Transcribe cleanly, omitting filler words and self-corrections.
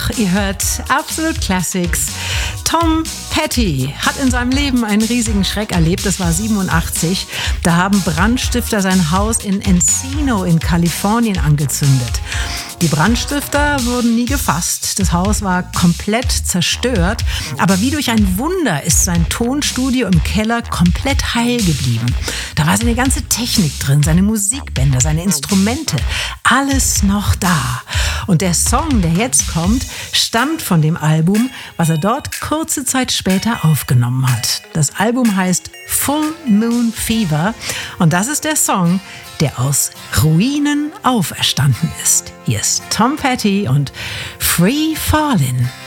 Ihr hört Absolute Classics. Tom Petty hat in seinem Leben einen riesigen Schreck erlebt. Das war 87. Da haben Brandstifter sein Haus in Encino in Kalifornien angezündet. Die Brandstifter wurden nie gefasst. Das Haus war komplett zerstört. Aber wie durch ein Wunder ist sein Tonstudio im Keller komplett heil geblieben. Da war seine ganze Technik drin, seine Musikbänder, seine Instrumente. Alles noch da. Und der Song, der jetzt kommt, stammt von dem Album, was er dort kurze Zeit später aufgenommen hat. Das Album heißt Full Moon Fever und das ist der Song, der aus Ruinen auferstanden ist. Hier ist Tom Petty und Free Fallin'.